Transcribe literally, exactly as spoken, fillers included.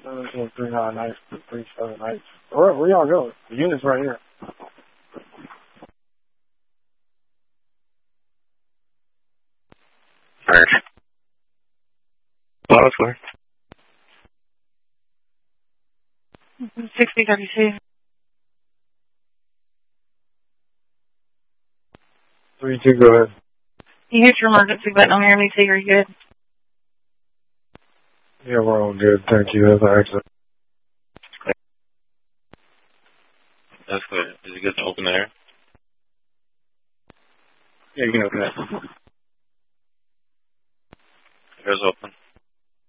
seven four three nine nine three seven eight. Where, where y'all going? The unit's right here. First. Loud clear. sixty thirty-two. Three two, go ahead. You hit your emergency button on here, me too. Are you good? Yeah, we're all good. Thank you. That's our exit. That's good. Is it good to open there? Yeah, you can open it. Here's open.